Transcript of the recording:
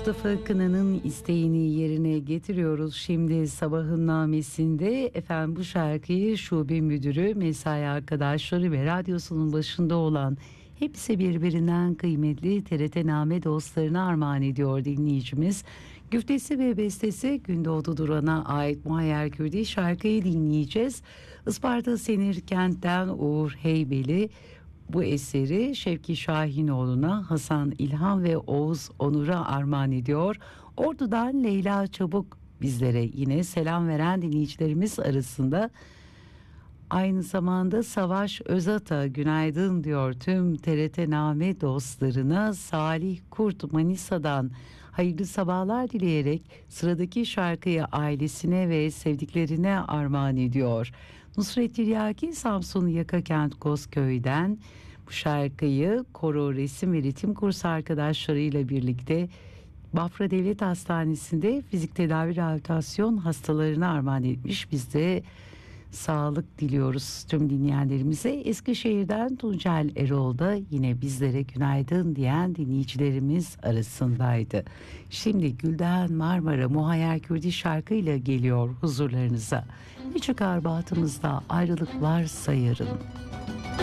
Mustafa Kına'nın isteğini yerine getiriyoruz. Şimdi sabahın namesinde efendim bu şarkıyı şube müdürü, mesai arkadaşları ve radyosunun başında olan hepsi birbirinden kıymetli TRT Name dostlarına armağan ediyor dinleyicimiz. Güftesi ve bestesi Gündoğdu Duran'a ait Muayyer Kürdi şarkıyı dinleyeceğiz. Isparta Senirkent'ten Uğur Heybeli bu eseri Şevki Şahinoğlu'na, Hasan İlhan ve Oğuz Onur'a armağan ediyor. Ordu'dan Leyla Çabuk bizlere yine selam veren dinleyicilerimiz arasında. Aynı zamanda Savaş Özata günaydın diyor tüm TRT Name dostlarına. Salih Kurt Manisa'dan hayırlı sabahlar dileyerek sıradaki şarkıyı ailesine ve sevdiklerine armağan ediyor. Nusret Tiryaki Samsun Yakakent Kozköy'den bu şarkıyı koro, resim ve ritim kursu arkadaşlarıyla birlikte Bafra Devlet Hastanesi'nde fizik tedavi rehabilitasyon hastalarına armağan etmiş. Biz de sağlık diliyoruz tüm dinleyenlerimize. Eskişehir'den Tuncel Erol da yine bizlere günaydın diyen dinleyicilerimiz arasındaydı. Şimdi Gülden Marmara Muayyer Kürdi şarkıyla geliyor huzurlarınıza. Ne çıkar bahtımızda ayrılık varsa yarın.